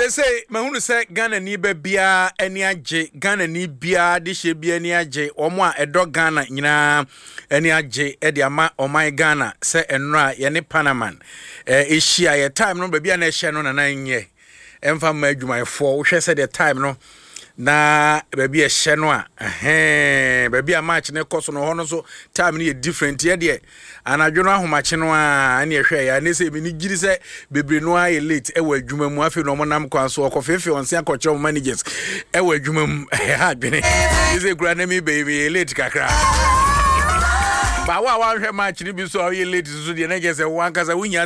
say mahunu say Ghana ni be bia eni agye Ghana ni bia de hye bia eni agye omo a edo Ghana nyina eni agye e de ama oman Ghana say enra ye ne Panaman ehia ye time no bia na ehye no na nye emfa ma adwumayefo wo hwe say the time no na baby ehye no a baby a match ne koso no hono so time no ye different ye de anadwo no ahomache no a na ehwe ya ne se bi ni giri se bebre no a ye late e wa adwuma mu afi no monam kwan so okofefe onse akọche managers e wa adwuma mu ha dwene ise kura na mi baby late kakra ba wa hwe match ni bi so ye late so de na je se wan kasa wunya